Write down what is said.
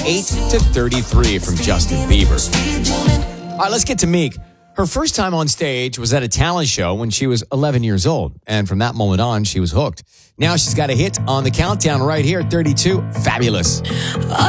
8 to 33 from Justin Bieber. All right, let's get to Meek. Her first time on stage was at a talent show when she was 11 years old. And from that moment on, she was hooked. Now she's got a hit on the countdown right here at 32. Fabulous.